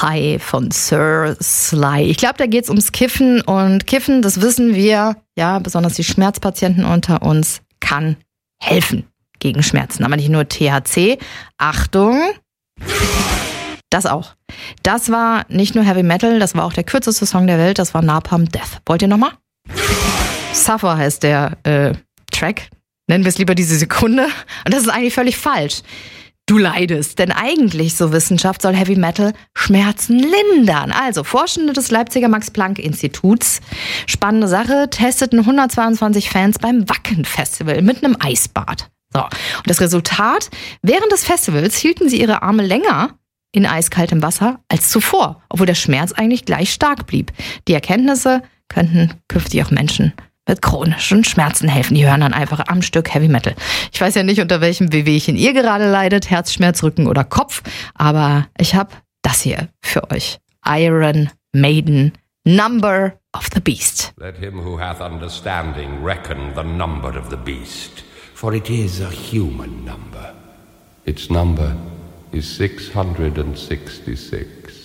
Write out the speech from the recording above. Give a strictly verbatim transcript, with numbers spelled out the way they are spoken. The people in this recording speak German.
Sly von Sir Sly. Ich glaube, da geht es ums Kiffen und Kiffen, das wissen wir, ja, besonders die Schmerzpatienten unter uns, kann helfen gegen Schmerzen. Aber nicht nur T H C. Achtung, das auch. Das war nicht nur Heavy Metal, das war auch der kürzeste Song der Welt, das war Napalm Death. Wollt ihr nochmal? Suffer heißt der äh, Track. Nennen wir es lieber diese Sekunde. Und das ist eigentlich völlig falsch. Du leidest, denn eigentlich, so Wissenschaft, soll Heavy Metal Schmerzen lindern. Also, Forschende des Leipziger Max-Planck-Instituts, spannende Sache, testeten hundertzweiundzwanzig Fans beim Wacken-Festival mit einem Eisbad. So, und das Resultat, während des Festivals hielten sie ihre Arme länger in eiskaltem Wasser als zuvor, obwohl der Schmerz eigentlich gleich stark blieb. Die Erkenntnisse könnten künftig auch Menschen mit chronischen Schmerzen helfen. Die hören dann einfach am Stück Heavy Metal. Ich weiß ja nicht, unter welchem Wehwehchen ihr gerade leidet, Herzschmerz, Rücken oder Kopf, aber ich habe das hier für euch. Iron Maiden, Number of the Beast. Let him who hath understanding reckon the number of the beast, for it is a human number. Its number is six hundred sixty-six.